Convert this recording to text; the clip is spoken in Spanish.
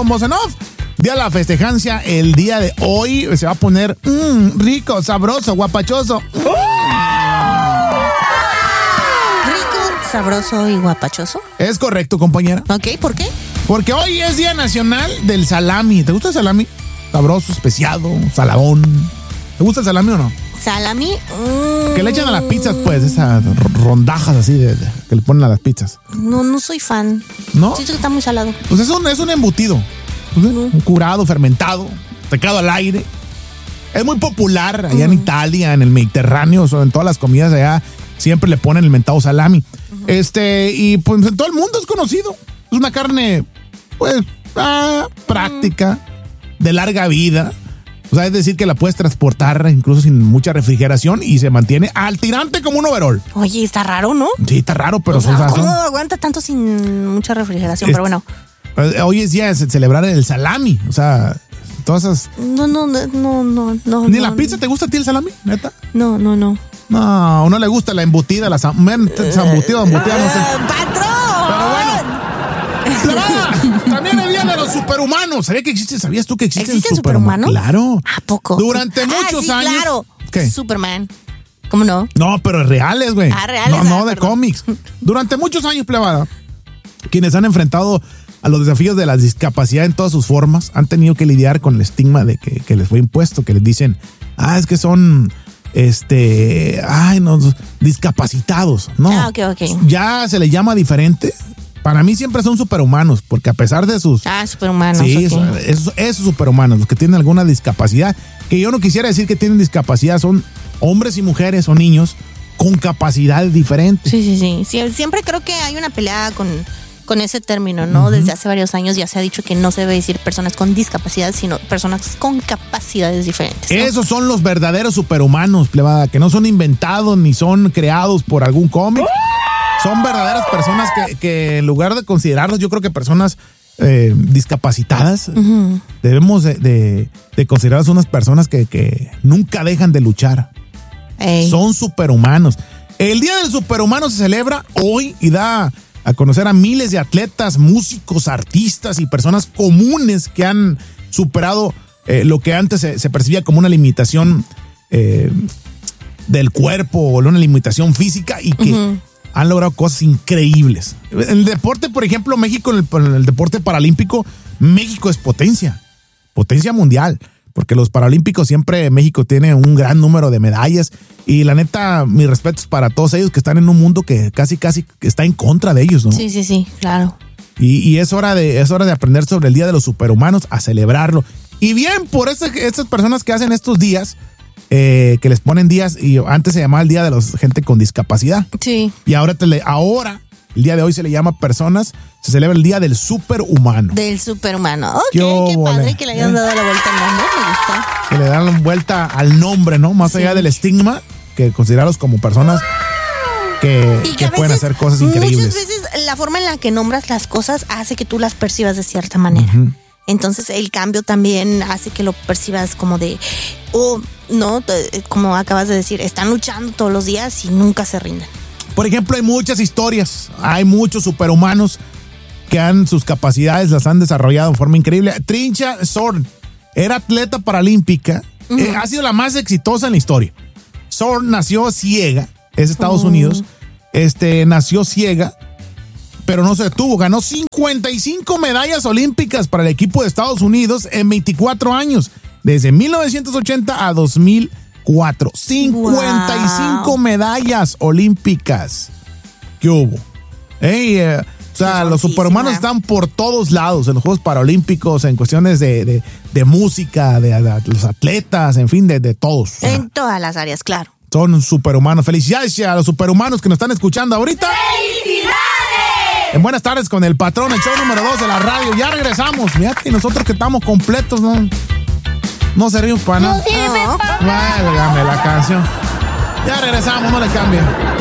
con voz en off. Día de la festejancia, el día de hoy se va a poner rico, sabroso, guapachoso. Sabroso y guapachoso. Es correcto, compañera. Ok, ¿por qué? Porque hoy es Día Nacional del Salami. ¿Te gusta el salami? Sabroso, especiado, saladón. ¿Te gusta el salami o no? ¿Salami? Que le echan a las pizzas, pues, esas rondajas así que le ponen a las pizzas. No soy fan. ¿No? Siento que está muy salado. Pues es un embutido. Un curado, fermentado, secado al aire. Es muy popular allá en Italia, en el Mediterráneo, en todas las comidas allá. Siempre le ponen el mentado salami. Y pues en todo el mundo es conocido. Es una carne, pues, práctica, de larga vida. O sea, es decir que la puedes transportar incluso sin mucha refrigeración y se mantiene al tirante como un overol. Oye, está raro, ¿no? Sí, está raro, pero ¿cómo aguanta tanto sin mucha refrigeración? Pero bueno. Hoy es día de celebrar el salami. O sea, todas esas... No. ¿Ni la pizza te gusta a ti el salami, neta? No. No, no le gusta la embutida, la embutida, no sé. ¡Patrón! Pero bueno, también el día de los superhumanos. ¿Sabías tú que existen superhumanos? Claro. ¿A poco? Durante muchos años. Claro. ¿Qué? Superman. ¿Cómo no? No, pero reales, güey. Reales. No de cómics. Durante muchos años, plebada, quienes han enfrentado a los desafíos de la discapacidad en todas sus formas han tenido que lidiar con el estigma de que les fue impuesto, que les dicen, es que son discapacitados. No. Ok. Ya se les llama diferente. Para mí siempre son superhumanos, porque a pesar de sus... superhumanos. Sí, esos superhumanos, los que tienen alguna discapacidad, que yo no quisiera decir que tienen discapacidad, son hombres y mujeres o niños con capacidades diferentes. Sí. Siempre creo que hay una pelea con ese término, ¿no? Desde hace varios años ya se ha dicho que no se debe decir personas con discapacidad, sino personas con capacidades diferentes, ¿no? Esos son los verdaderos superhumanos, plebada, que no son inventados ni son creados por algún cómic. Son verdaderas personas que en lugar de considerarlos, yo creo que personas discapacitadas, debemos de considerarlas unas personas que nunca dejan de luchar. Son superhumanos. El Día del Superhumano se celebra hoy y da a conocer a miles de atletas, músicos, artistas y personas comunes que han superado lo que antes se percibía como una limitación del cuerpo o una limitación física y que han logrado cosas increíbles. En el deporte, por ejemplo, México, en el deporte paralímpico, México es potencia mundial. Porque los paralímpicos siempre México tiene un gran número de medallas y la neta, mis respetos para todos ellos que están en un mundo que casi está en contra de ellos, ¿no? Sí, claro. Y es hora de aprender sobre el Día de los Superhumanos, a celebrarlo. Y bien, por estas personas que hacen estos días, que les ponen días, y antes se llamaba el Día de la gente con discapacidad. Sí. Y ahora el día de hoy se le llama se celebra el Día del Superhumano. Del Superhumano. Ok, qué padre que le hayan dado la vuelta al nombre, me gusta. Que le dan vuelta al nombre, ¿no? Más allá del estigma, que considerarlos como personas que pueden hacer cosas increíbles. Muchas veces la forma en la que nombras las cosas hace que tú las percibas de cierta manera. Entonces el cambio también hace que lo percibas como de, no, como acabas de decir, están luchando todos los días y nunca se rinden. Por ejemplo, hay muchas historias, hay muchos superhumanos que sus capacidades las han desarrollado de forma increíble. Trincha Zorn era atleta paralímpica, ha sido la más exitosa en la historia. Zorn nació ciega, es Estados Unidos, nació ciega, pero no se detuvo, ganó 55 medallas olímpicas para el equipo de Estados Unidos en 24 años, desde 1980 a 2004. 55 medallas olímpicas. ¿Qué hubo? Los superhumanos están por todos lados, en los Juegos Paralímpicos, en cuestiones de música, de los atletas, en fin, de todos. En todas las áreas, claro. Son superhumanos. Felicidades a los superhumanos que nos están escuchando ahorita. ¡Felicidades! En Buenas Tardes con el Patrón, el show número 2 de la radio. Ya regresamos. Fíjate, nosotros que estamos completos, no servimos para nada. No. Válgame la canción. Ya regresamos, no le cambien.